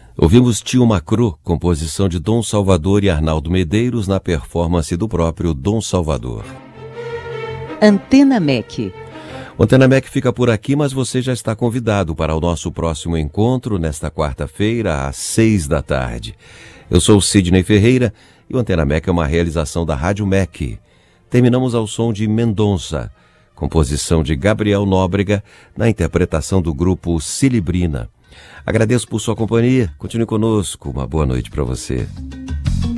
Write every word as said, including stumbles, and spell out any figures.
Ouvimos Tio Macro, composição de Dom Salvador e Arnaldo Medeiros, na performance do próprio Dom Salvador. Antena M E C. O Antena M E C fica por aqui, mas você já está convidado para o nosso próximo encontro nesta quarta-feira, às seis da tarde. Eu sou o Sidney Ferreira e o Antena M E C é uma realização da Rádio M E C. Terminamos ao som de Mendonça, composição de Gabriel Nóbrega, na interpretação do grupo Cilibrina. Agradeço por sua companhia, continue conosco, uma boa noite para você.